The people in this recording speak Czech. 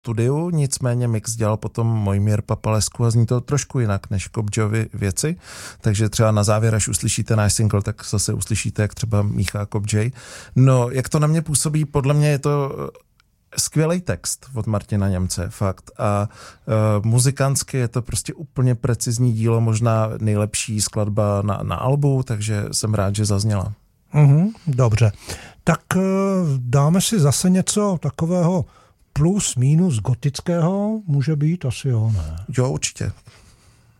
studiu, nicméně mix dělal potom Mojmír Papalescu a zní to trošku jinak než Kobdžovy věci, takže třeba na závěr, až uslyšíte náš single, tak zase uslyšíte, jak třeba míchá Kobdžej. No, jak to na mě působí, podle mě je to skvělý text od Martina Němce, fakt. A muzikantsky je to prostě úplně precizní dílo, možná nejlepší skladba na albu, takže jsem rád, že zazněla. Dobře. Tak dáme si zase něco takového plus, minus gotického, může být asi jo, ne? Jo, určitě.